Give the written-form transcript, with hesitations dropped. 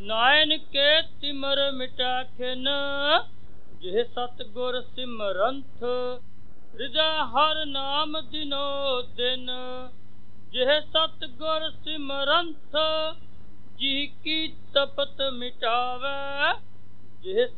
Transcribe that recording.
नायन के तिमर मिटाखिन जिह सतगुर सिमरंथ रिजा हर नाम दिनो दिन जिह सतगुर सिमरंथ जी की तपत मिटावै जिह